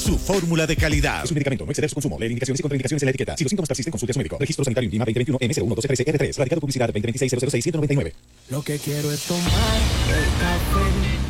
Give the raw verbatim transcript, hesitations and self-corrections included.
su fórmula de calidad. Es un medicamento, no exceder su consumo. Lee indicaciones y contraindicaciones en la etiqueta. Si los síntomas persisten, consulte a su médico. Registro sanitario INVIMA veinte veintiuno M cero uno doce trece R tres. Radicado publicidad veinte veintiséis cero cero seis ciento noventa y nueve. Lo que quiero es tomar el café